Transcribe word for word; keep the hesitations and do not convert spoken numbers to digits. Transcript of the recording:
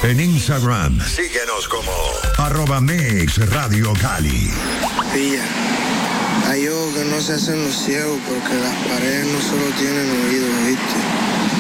En Instagram, síguenos como arroba Mix Radio Cali. Pilla, hay ojos que no se hacen los ciegos porque las paredes no solo tienen oídos, ¿viste?